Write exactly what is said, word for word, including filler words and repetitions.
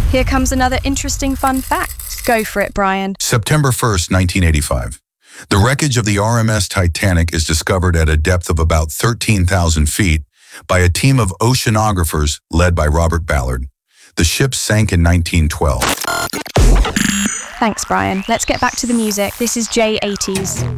Here comes another interesting fun fact. Go for it, Brian. September first, nineteen eighty-five. The wreckage of the R M S Titanic is discovered at a depth of about thirteen thousand feet by a team of oceanographers led by Robert Ballard. The ship sank in nineteen twelve. Thanks, Brian. Let's get back to the music. This is J eighties.